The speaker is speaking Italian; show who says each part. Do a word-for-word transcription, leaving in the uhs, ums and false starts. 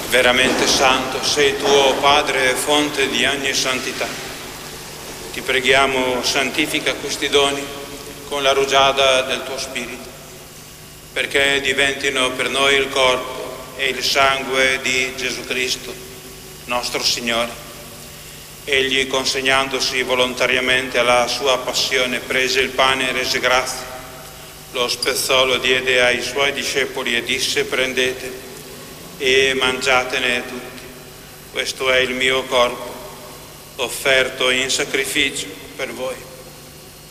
Speaker 1: veramente santo, sei tu, o Padre, fonte di ogni santità. Ti preghiamo, santifica questi doni con la rugiada del tuo Spirito, perché diventino per noi il corpo e il sangue di Gesù Cristo, nostro Signore. Egli, consegnandosi volontariamente alla sua passione, prese il pane e rese grazie, lo spezzò, lo diede ai suoi discepoli e disse: prendete e mangiatene tutti. Questo è il mio corpo, offerto in sacrificio per voi.